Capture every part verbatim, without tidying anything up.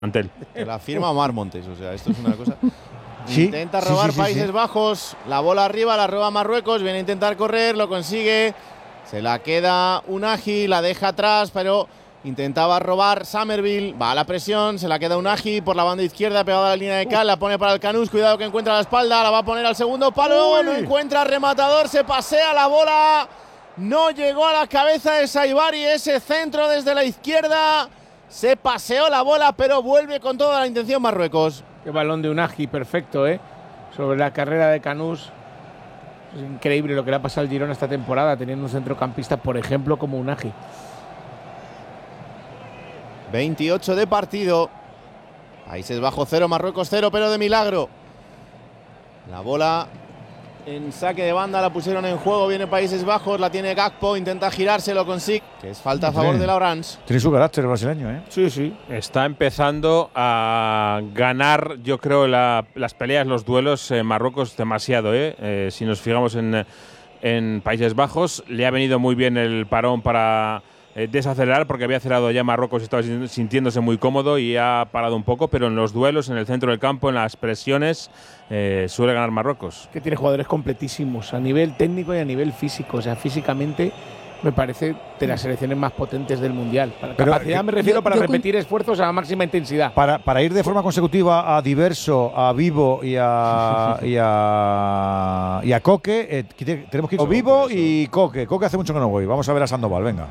Antel. Que la firma Omar Montes, o sea, esto es una cosa. Sí, Intenta robar sí, sí, sí, Países sí. Bajos, la bola arriba, la roba Marruecos, viene a intentar correr, lo consigue, se la queda Unagi, la deja atrás, pero intentaba robar Summerville, va a la presión, se la queda Unagi por la banda izquierda, pegada a la línea de cal, la pone para el Canús, cuidado que encuentra la espalda, la va a poner al segundo palo, Uy. no encuentra rematador, se pasea la bola, no llegó a la cabeza de Saibari, ese centro desde la izquierda, se paseó la bola, pero vuelve con toda la intención Marruecos. Qué balón de Unagi, perfecto, ¿eh? Sobre la carrera de Canús. Es increíble lo que le ha pasado al Girona esta temporada, teniendo un centrocampista, por ejemplo, como Unagi. veintiocho de partido. Países Bajos cero, Marruecos cero, pero de milagro. La bola en saque de banda la pusieron en juego. Viene Países Bajos, la tiene Gakpo, intenta girarse, lo consigue. Que es falta a favor de la Orange. Tiene su carácter brasileño, ¿eh? Sí, sí. Está empezando a ganar, yo creo, la, las peleas, los duelos eh, Marruecos demasiado. ¿eh? Eh, si nos fijamos en, en Países Bajos, le ha venido muy bien el parón para eh, desacelerar, porque había acelerado ya Marruecos y estaba sintiéndose muy cómodo y ha parado un poco, pero en los duelos, en el centro del campo, en las presiones, eh, suele ganar Marruecos. Que tiene jugadores completísimos a nivel técnico y a nivel físico. O sea, físicamente me parece de las selecciones más potentes del Mundial. Para Pero, capacidad eh, me refiero yo- para yo repetir esfuerzos a máxima intensidad. Para, para ir de forma consecutiva a Diverso, a Vivo y a y a, y a Coque, eh, que te- tenemos que ir a Vivo y Coque. Coque hace mucho que no voy. Vamos a ver a Sandoval, venga.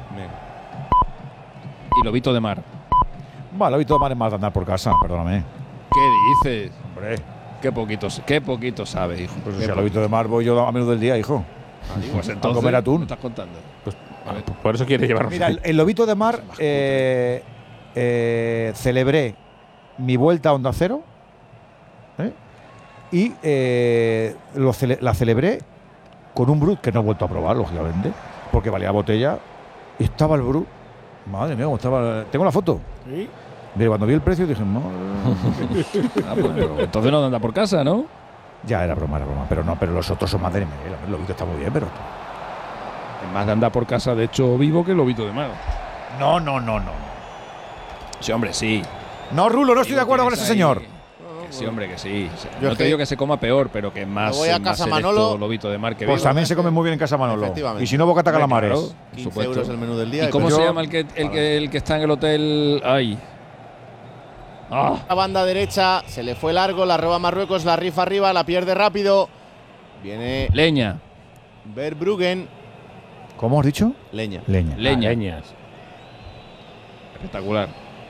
Y Lobito de Mar. Vale, hoy todo mal es más de andar por casa, perdóname. ¿Qué dices? Hombre, Qué poquito, qué poquito sabe, hijo. pues Qué si a Lobito de Mar voy yo a menudo del día, hijo. Pues a entonces, comer atún. ¿me estás contando? Pues, por eso quiere llevarnos. Mira, el, el Lobito de Mar, eh, eh, celebré mi vuelta a Onda Cero, ¿eh? Y eh, lo cele- la celebré con un Brut que no he vuelto a probar, lógicamente, porque valía botella. Y estaba el Brut. Madre mía, cómo estaba. Tengo la foto. ¿Sí? Pero cuando vi el precio dije, no. Ah, pues, pero entonces no anda por casa, ¿no? Ya era broma, era broma. Pero no, pero los otros son más de nivel. El Lobito está muy bien, pero. Es más de andar por casa, de hecho, vivo que Lobito de Mar. No, no, no, no. Sí, hombre, sí. No, Rulo, no estoy de acuerdo con ese señor. Que sí, hombre, que sí. Yo No es te que- digo que se coma peor, pero que más. voy a más casa selecto Manolo. Lobito de Mar que Pues Vigo. también se come muy bien en casa Manolo. Efectivamente. Y si no, bocata Hombre, calamares. claro, por quince supuesto. euros el menú del día. ¿Y cómo pero se yo- llama el que, el, que, el que está en el hotel? Ay. Ah. La banda derecha, se le fue largo, la roba Marruecos, la rifa arriba, la pierde rápido. Viene Leña. Verbruggen. ¿Cómo has dicho? Leña. Leña. Leña. Leñas. Espectacular.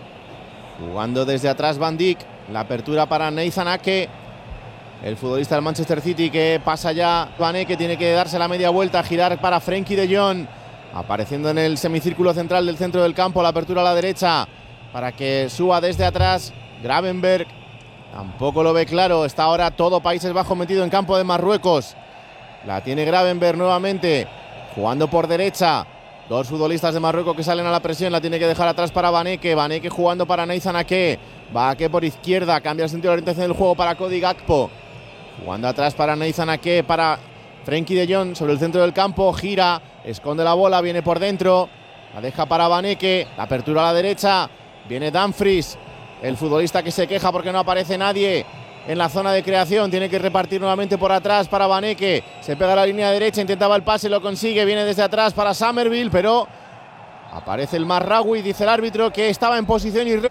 Jugando desde atrás Van Dijk. La apertura para Nathan Ake. El futbolista del Manchester City que pasa ya. Van Ake tiene que darse la media vuelta, girar para Frenkie de Jong. Apareciendo en el semicírculo central del centro del campo. La apertura a la derecha para que suba desde atrás Gravenberg. Tampoco lo ve claro. Está ahora todo Países Bajos metido en campo de Marruecos. La tiene Gravenberg nuevamente. Jugando por derecha. Dos futbolistas de Marruecos que salen a la presión. La tiene que dejar atrás para Vaneke. Vaneke jugando para Nathan Ake. Va Ake por izquierda. Cambia el sentido de orientación del juego para Cody Gakpo. Jugando atrás para Nathan Ake. Para Frenkie de Jong sobre el centro del campo. Gira. Esconde la bola. Viene por dentro. La deja para Vaneke. La apertura a la derecha. Viene Dumfries. El futbolista que se queja porque no aparece nadie en la zona de creación. Tiene que repartir nuevamente por atrás para Vaneke. Se pega a la línea derecha, intentaba el pase, lo consigue. Viene desde atrás para Summerville, pero aparece el Marraoui, dice el árbitro que estaba en posición y...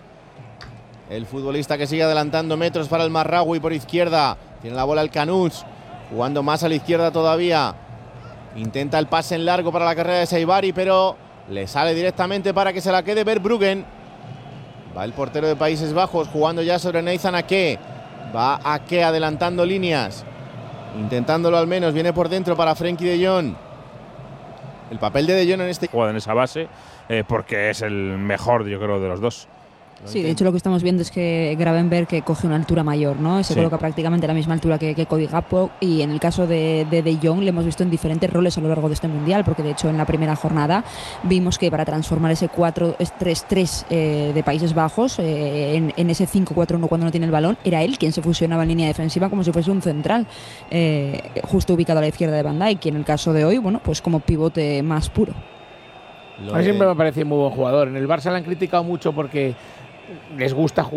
El futbolista que sigue adelantando metros para el Marraoui por izquierda. Tiene la bola el Canús, jugando más a la izquierda todavía. Intenta el pase en largo para la carrera de Saibari, pero le sale directamente para que se la quede Verbruggen. Va el portero de Países Bajos jugando ya sobre Nathan Ake. Va Ake adelantando líneas. Intentándolo al menos. Viene por dentro para Frenkie de Jong. El papel de De Jong en este... Juega en esa base eh, porque es el mejor, yo creo, de los dos. Sí, de hecho lo que estamos viendo es que Gravenberg que coge una altura mayor, ¿no? Se Sí. coloca prácticamente a la misma altura que, que Cody Gakpo, y en el caso de, de De Jong le hemos visto en diferentes roles a lo largo de este Mundial, porque de hecho en la primera jornada vimos que para transformar ese cuatro tres tres eh, de Países Bajos eh, en, en ese cinco cuatro uno cuando no tiene el balón, era él quien se fusionaba en línea defensiva como si fuese un central, eh, justo ubicado a la izquierda de Van Dijk, y en el caso de hoy, bueno, pues como pivote más puro. Lo A mí de- siempre me ha parecido muy buen jugador. En el Barça le han criticado mucho porque les gusta jugar